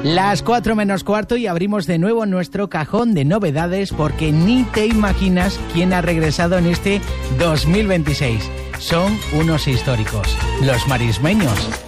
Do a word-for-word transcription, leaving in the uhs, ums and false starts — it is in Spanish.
Las cuatro menos cuarto y abrimos de nuevo nuestro cajón de novedades porque ni te imaginas quién ha regresado en este dos mil veintiséis. Son unos históricos, los marismeños.